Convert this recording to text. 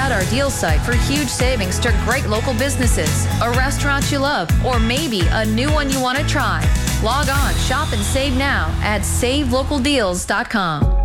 out our deal site for huge savings to great local businesses, a restaurant you love, or maybe a new one you want to try. Log on, shop, and save now at savelocaldeals.com.